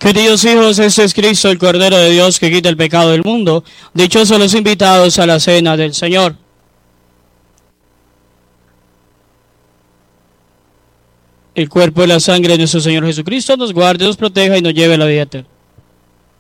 Queridos hijos, este es Cristo, el Cordero de Dios que quita el pecado del mundo. Dichosos los invitados a la cena del Señor. El cuerpo y la sangre de nuestro Señor Jesucristo nos guarde, nos proteja y nos lleve a la vida eterna.